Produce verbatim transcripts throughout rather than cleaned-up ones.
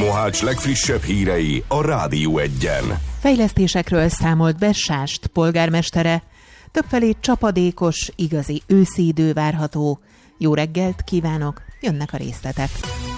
Mohács legfrissebb hírei a Rádió Egyen. Fejlesztésekről számolt be Sást polgármestere. Többfelé csapadékos, igazi őszi idő várható. Jó reggelt kívánok, jönnek a részletek.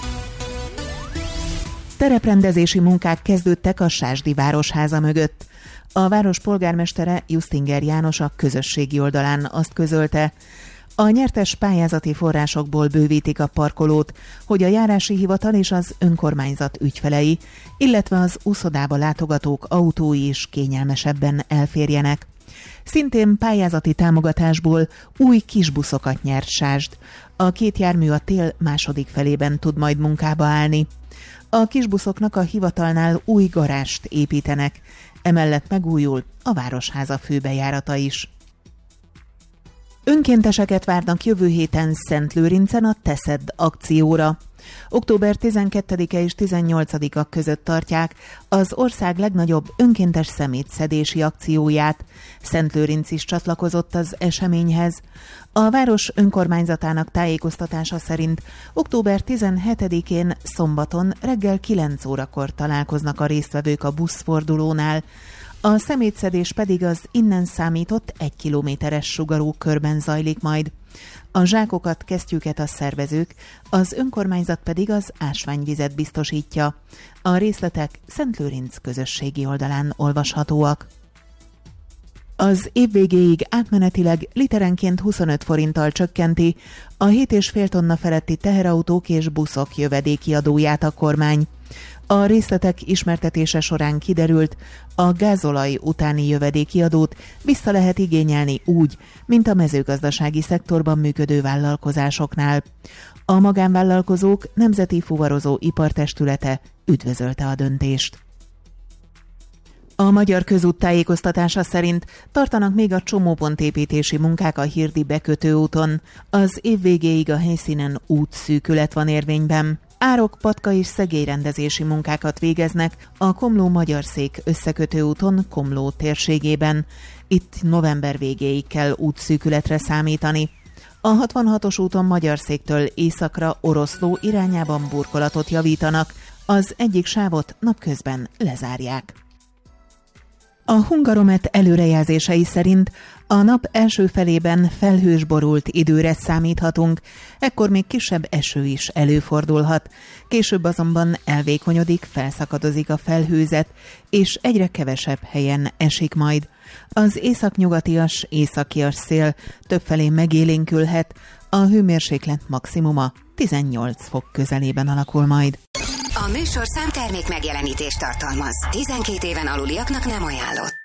Tereprendezési munkák kezdődtek a Sásdi Városháza mögött. A város polgármestere Justinger János a közösségi oldalán azt közölte, a nyertes pályázati forrásokból bővítik a parkolót, hogy a járási hivatal és az önkormányzat ügyfelei, illetve az úszodába látogatók autói is kényelmesebben elférjenek. Szintén pályázati támogatásból új kisbuszokat nyert Sásd. A két jármű a tél második felében tud majd munkába állni. A kisbuszoknak a hivatalnál új garást építenek, emellett megújul a Városháza főbejárata is. Önkénteseket várnak jövő héten Szentlőrincen a Teszed akcióra. október tizenkettedike és tizennyolcadika között tartják az ország legnagyobb önkéntes szemétszedési akcióját. Szentlőrinc is csatlakozott az eseményhez. A város önkormányzatának tájékoztatása szerint október tizenhetedikén szombaton reggel kilenc órakor találkoznak a résztvevők a buszfordulónál. A szemétszedés pedig az innen számított egy kilométeres sugarú körben zajlik majd. A zsákokat, kesztyűket a szervezők, az önkormányzat pedig az ásványvizet biztosítja. A részletek Szentlőrinc közösségi oldalán olvashatóak. Az év végéig átmenetileg literenként huszonöt forinttal csökkenti a hét egész öt tonna feletti teherautók és buszok jövedéki adóját a kormány. A részletek ismertetése során kiderült, a gázolaj utáni jövedéki adót vissza lehet igényelni úgy, mint a mezőgazdasági szektorban működő vállalkozásoknál. A magánvállalkozók Nemzeti Fuvarozó Ipartestülete üdvözölte a döntést. A Magyar Közút tájékoztatása szerint tartanak még a csomópontépítési munkák a Hirdi bekötőúton. Az év végéig a helyszínen útszűkület van érvényben. Árok, patka és szegélyrendezési munkákat végeznek a Komló-Magyarszék összekötő úton Komló térségében. Itt november végéig kell útszűkületre számítani. A hatvanhatos úton Magyarszéktől északra Oroszló irányában burkolatot javítanak, az egyik sávot napközben lezárják. A Hungaromet előrejelzései szerint a nap első felében felhős borult időre számíthatunk, ekkor még kisebb eső is előfordulhat. Később azonban elvékonyodik, felszakadozik a felhőzet, és egyre kevesebb helyen esik majd. Az északnyugatias, északias szél többfelé megélénkülhet, a hőmérséklet maximuma tizennyolc fok közelében alakul majd. A műsorszám termék megjelenítést tartalmaz. tizenkét éven aluliaknak nem ajánlott.